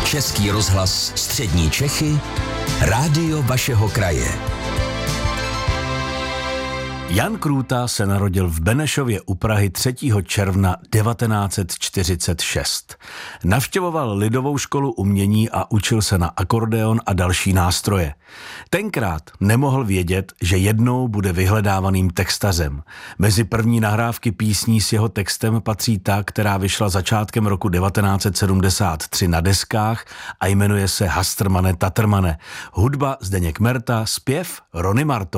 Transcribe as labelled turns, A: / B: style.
A: Český rozhlas Střední Čechy, rádio vašeho kraje.
B: Jan Krůta se narodil v Benešově u Prahy 3. června 1946. Navštěvoval lidovou školu umění a učil se na akordeon a další nástroje. Tenkrát nemohl vědět, že jednou bude vyhledávaným textařem. Mezi první nahrávky písní s jeho textem patří ta, která vyšla začátkem roku 1973 na deskách a jmenuje se Hastrmane Tatrmane. Hudba Zdeněk Merta, zpěv Rony Marto.